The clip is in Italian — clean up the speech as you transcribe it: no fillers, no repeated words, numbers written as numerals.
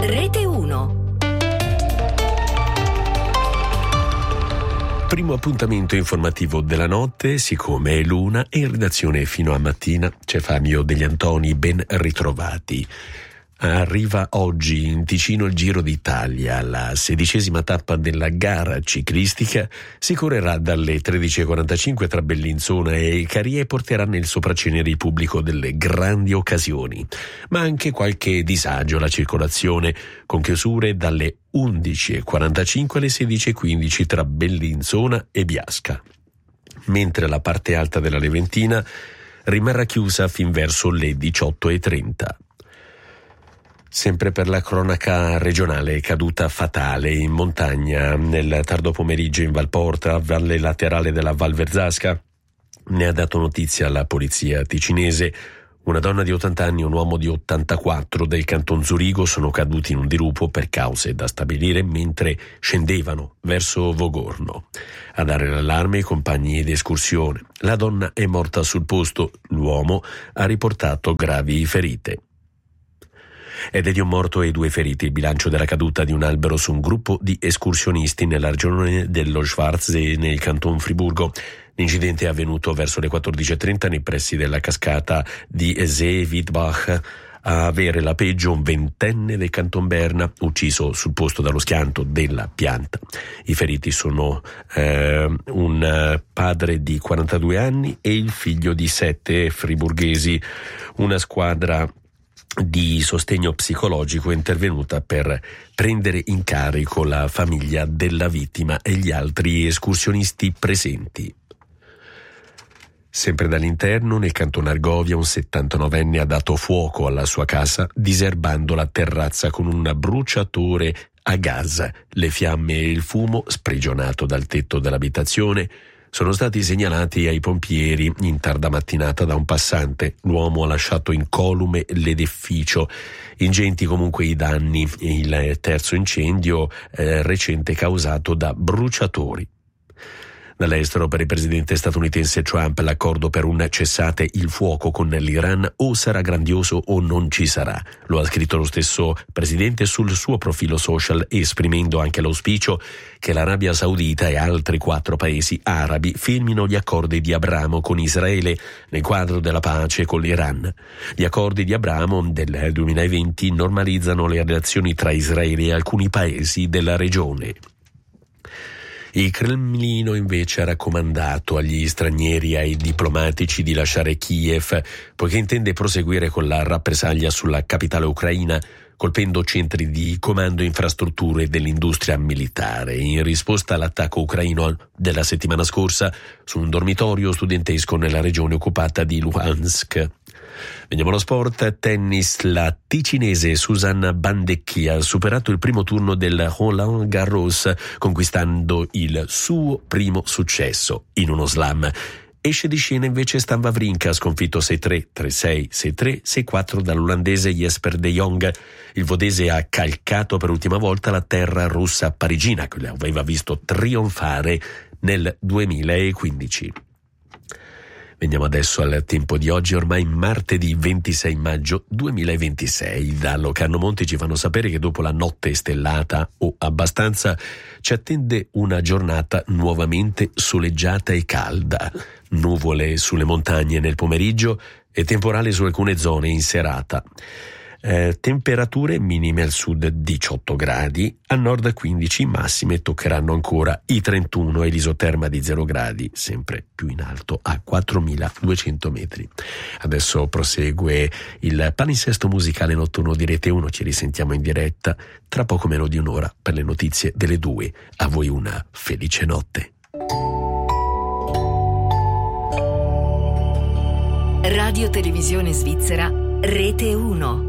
Rete 1. Primo appuntamento informativo della notte, siccome è l'una e in redazione fino a mattina c'è Fabio Degli Antoni, ben ritrovati. Arriva oggi in Ticino il Giro d'Italia, la 16ª tappa della gara ciclistica. Si correrà dalle 13:45 tra Bellinzona e Carie e porterà nel sopraccenere il pubblico delle grandi occasioni, ma anche qualche disagio alla circolazione, con chiusure dalle 11:45 alle 16:15 tra Bellinzona e Biasca, mentre la parte alta della Leventina rimarrà chiusa fin verso le 18:30. Sempre per la cronaca regionale, caduta fatale in montagna nel tardo pomeriggio in Valporta, valle laterale della Val Verzasca. Ne ha dato notizia la polizia ticinese. Una donna di 80 anni e un uomo di 84 del canton Zurigo sono caduti in un dirupo per cause da stabilire mentre scendevano verso Vogorno. A dare l'allarme i compagni d'escursione. La donna è morta sul posto, l'uomo ha riportato gravi ferite. Ed è di un morto e 2 feriti il bilancio della caduta di un albero su un gruppo di escursionisti nella regione dello Schwarzsee nel canton Friburgo. L'incidente è avvenuto verso le 14:30 nei pressi della cascata di See-Wittbach. A avere la peggio un 20enne del canton Berna, ucciso sul posto dallo schianto della pianta. I feriti sono un padre di 42 anni e il figlio di 7 friburghesi. Una squadra di sostegno psicologico è intervenuta per prendere in carico la famiglia della vittima e gli altri escursionisti presenti. Sempre dall'interno, nel canton Argovia, un 79enne ha dato fuoco alla sua casa diserbando la terrazza con un bruciatore a gas. Le fiamme e il fumo, sprigionato dal tetto dell'abitazione, sono stati segnalati ai pompieri in tarda mattinata da un passante. L'uomo ha lasciato incolume l'edificio. Ingenti comunque i danni. Il terzo incendio recente causato da bruciatori. Dall'estero, per il presidente statunitense Trump, l'accordo per un cessate il fuoco con l'Iran o sarà grandioso o non ci sarà. Lo ha scritto lo stesso presidente sul suo profilo social, esprimendo anche l'auspicio che l'Arabia Saudita e altri 4 paesi arabi firmino gli accordi di Abramo con Israele nel quadro della pace con l'Iran. Gli accordi di Abramo del 2020 normalizzano le relazioni tra Israele e alcuni paesi della regione. Il Cremlino invece ha raccomandato agli stranieri e ai diplomatici di lasciare Kiev, poiché intende proseguire con la rappresaglia sulla capitale ucraina, colpendo centri di comando e infrastrutture dell'industria militare, in risposta all'attacco ucraino della settimana scorsa su un dormitorio studentesco nella regione occupata di Luhansk. Veniamo allo sport. Tennis. La ticinese Susanna Bandecchi ha superato il primo turno del Roland Garros, conquistando il suo primo successo in uno slam. Esce di scena invece Stan Wawrinka, sconfitto 6-3, 3-6, 6-3, 6-4 dall'olandese Jesper de Jong. Il vodese ha calcato per l'ultima volta la terra russa parigina, che l'aveva visto trionfare nel 2015. Veniamo adesso al tempo di oggi, ormai martedì 26 maggio 2026. Da Locarno Monti ci fanno sapere che dopo la notte stellata o abbastanza ci attende una giornata nuovamente soleggiata e calda. Nuvole sulle montagne nel pomeriggio e temporale su alcune zone in serata. Temperature minime al sud 18 gradi, al nord 15, massime toccheranno ancora i 31 e l'isoterma di 0 gradi, sempre più in alto a 4.200 metri. Adesso prosegue il palinsesto musicale notturno di Rete 1, ci risentiamo in diretta tra poco meno di un'ora per le notizie delle 2. A voi una felice notte. Radio Televisione Svizzera, Rete 1.